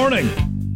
morning.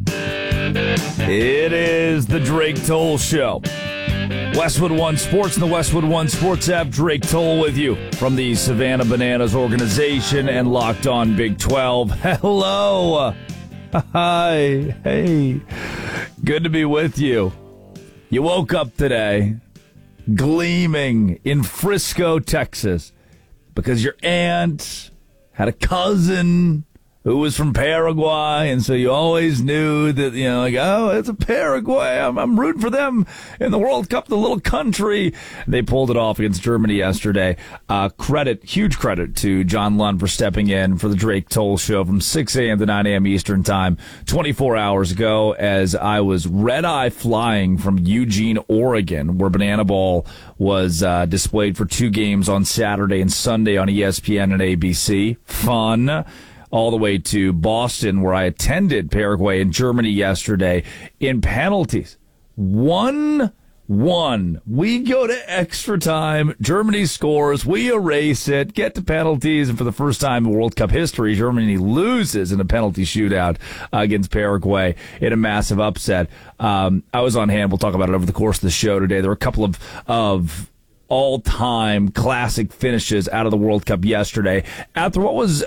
It is the Drake Toll Show. Westwood One Sports and the Westwood One Sports app. Drake Toll with you from the Savannah Bananas organization and Locked On Big 12. Hello. Hi. Hey. Good to be with you. You woke up today gleaming in Frisco, Texas, because your aunt had a cousin who was from Paraguay, and so you always knew that, it's a Paraguay. I'm rooting for them in the World Cup, the little country. They pulled it off against Germany yesterday. Huge credit to John Lund for stepping in for the Drake Toll Show from 6 a.m. to 9 a.m. Eastern Time 24 hours ago as I was red-eye flying from Eugene, Oregon, where Banana Ball was displayed for 2 games on Saturday and Sunday on ESPN and ABC. Fun. All the way to Boston, where I attended Paraguay and Germany yesterday in penalties. 1-1. We go to extra time. Germany scores. We erase it, get to penalties, and for the first time in World Cup history, Germany loses in a penalty shootout against Paraguay in a massive upset. I was on hand. We'll talk about it over the course of the show today. There were a couple of all-time classic finishes out of the World Cup yesterday after what was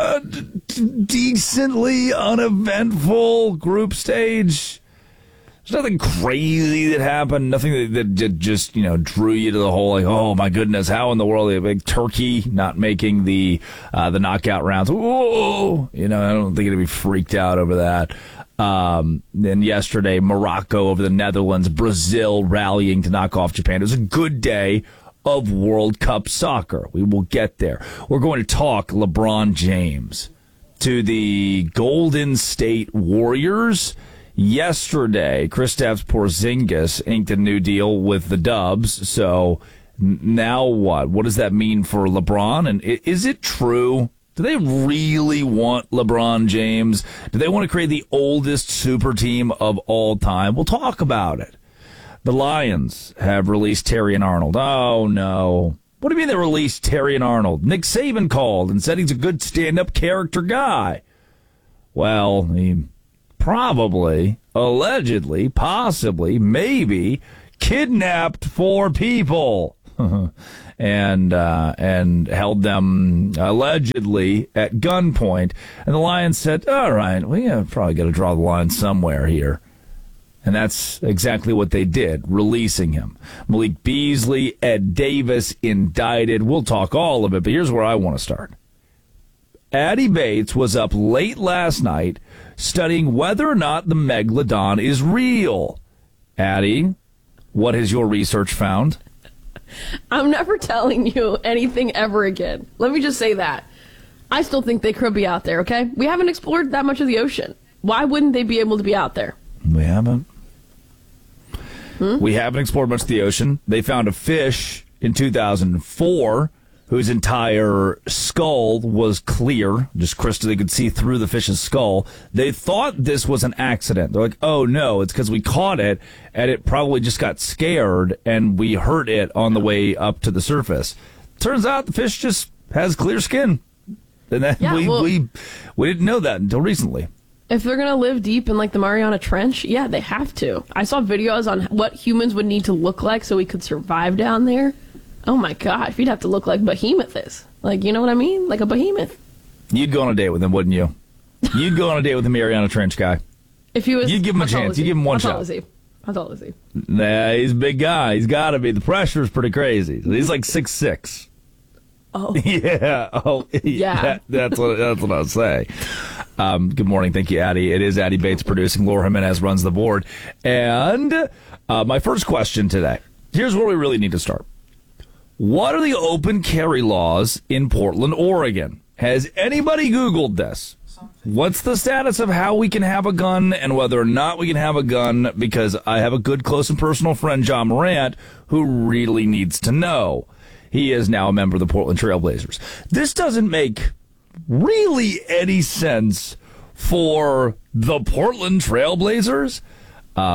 decently uneventful group stage. There's nothing crazy that happened, nothing that just drew you to the whole, like, oh my goodness, how in the world, like Turkey not making the knockout rounds. Whoa, I don't think it'd be freaked out over that. Then yesterday, Morocco over the Netherlands, Brazil rallying to knock off Japan. It was a good day of World Cup soccer. We will get there. We're going to talk LeBron James to the Golden State Warriors. Yesterday, Kristaps Porzingis inked a new deal with the Dubs. So now what? What does that mean for LeBron? And is it true? Do they really want LeBron James? Do they want to create the oldest super team of all time? We'll talk about it. The Lions have released Terrion Arnold. Oh, no. What do you mean they released Terrion Arnold? Nick Saban called and said he's a good stand-up character guy. Well, he probably, allegedly, possibly, maybe kidnapped 4 people. And held them allegedly at gunpoint. And the Lions said, all right, we probably got to draw the line somewhere here. And that's exactly what they did, releasing him. Malik Beasley, Ed Davis indicted. We'll talk all of it, but here's where I want to start. Addie Bates was up late last night studying whether or not the Megalodon is real. Addie, what has your research found? I'm never telling you anything ever again. Let me just say that. I still think they could be out there, okay? We haven't explored that much of the ocean. Why wouldn't they be able to be out there? We haven't. We haven't explored much of the ocean. They found a fish in 2004 whose entire skull was clear, just crystal. They could see through the fish's skull. They thought this was an accident. They're like, oh, no, it's because we caught it, and it probably just got scared, and we hurt it on the way up to the surface. Turns out the fish just has clear skin. And that we didn't know that until recently. If they're going to live deep in, like, the Mariana Trench, yeah, they have to. I saw videos on what humans would need to look like so we could survive down there. Oh, my gosh, you'd have to look like Behemoth is. Like, you know what I mean? Like a behemoth. You'd go on a date with him, wouldn't you? You'd go on a date with the Mariana Trench guy. If he was... You'd give him a chance. You'd give him one shot. How tall is he? Nah, he's a big guy. He's got to be. The pressure's pretty crazy. He's like 6'6". Oh. Yeah. Oh, yeah. That's what I was saying. Good morning. Thank you, Addie. It is Addie Bates producing. Laura Jimenez runs the board. And my first question today, here's where we really need to start. What are the open carry laws in Portland, Oregon? Has anybody Googled this? What's the status of how we can have a gun and whether or not we can have a gun? Because I have a good, close, and personal friend, John Morant, who really needs to know. He is now a member of the Portland Trail Blazers. This doesn't make really any sense for the Portland Trail Blazers.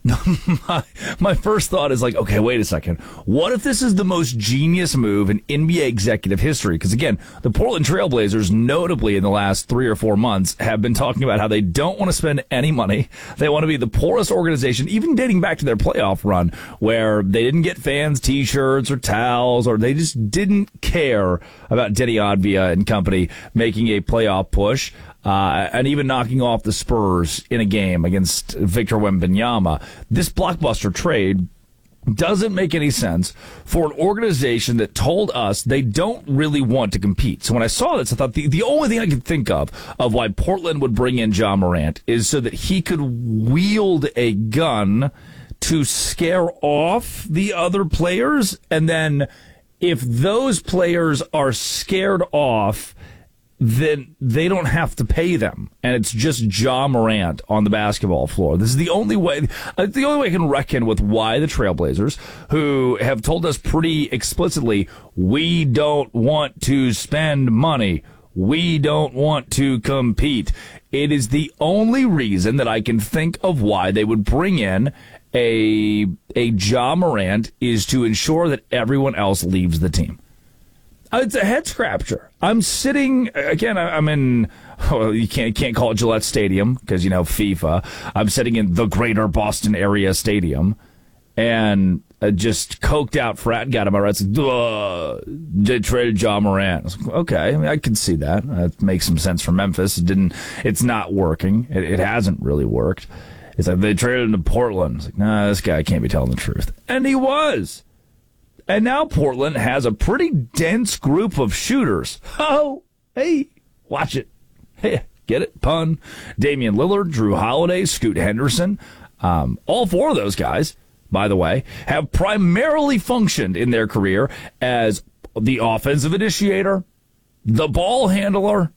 my first thought is like, okay, wait a second. What if this is the most genius move in NBA executive history? Because again, the Portland Trailblazers, notably in the last 3 or 4 months, have been talking about how they don't want to spend any money. They want to be the poorest organization, even dating back to their playoff run, where they didn't get fans T-shirts or towels, or they just didn't care about Denny Advia and company making a playoff push. And even knocking off the Spurs in a game against Victor Wembanyama. This blockbuster trade doesn't make any sense for an organization that told us they don't really want to compete. So when I saw this, I thought the only thing I could think of why Portland would bring in Ja Morant is so that he could wield a gun to scare off the other players. And then if those players are scared off, then they don't have to pay them, and it's just Ja Morant on the basketball floor. This is the only way I can reckon with why the Trailblazers, who have told us pretty explicitly, we don't want to spend money, we don't want to compete. It is the only reason that I can think of why they would bring in a Ja Morant, is to ensure that everyone else leaves the team. It's a head scratcher. I'm sitting again. I'm in. Well, you can't call it Gillette Stadium because FIFA. I'm sitting in the Greater Boston Area Stadium, and just coked out frat guy to my right. They traded Ja Morant. I was like, okay, I can see that. That makes some sense for Memphis. It's not working. It hasn't really worked. It's like they traded him to Portland. It's like, nah, this guy can't be telling the truth, and he was. And now Portland has a pretty dense group of shooters. Oh, hey, watch it. Hey, get it? Pun. Damian Lillard, Drew Holiday, Scoot Henderson. All 4 of those guys, by the way, have primarily functioned in their career as the offensive initiator, the ball handler.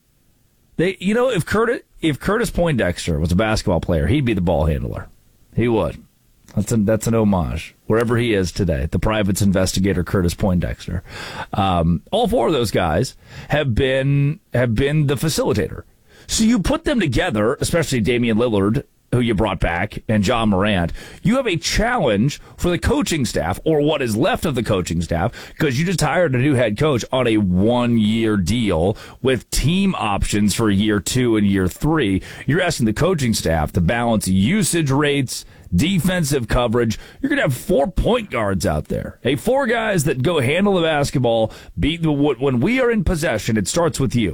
If Curtis Poindexter was a basketball player, he'd be the ball handler. He would. That's an homage, wherever he is today, the privates investigator Curtis Poindexter. All 4 of those guys have been the facilitator. So you put them together, especially Damian Lillard, who you brought back, and Ja Morant. You have a challenge for the coaching staff, or what is left of the coaching staff, because you just hired a new head coach on a 1-year deal with team options for year 2 and year 3. You're asking the coaching staff to balance usage rates, defensive coverage. You're going to have 4 point guards out there. 4 guys that go handle the basketball. When we are in possession, it starts with you.